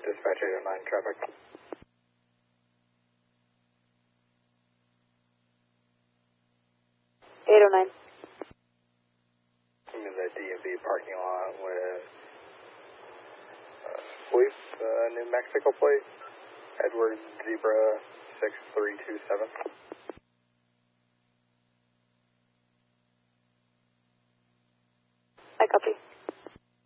Dispatch 809 traffic. $809. I'm in the DMV parking lot with police, New Mexico plate, Edward Zebra 6327. I copy.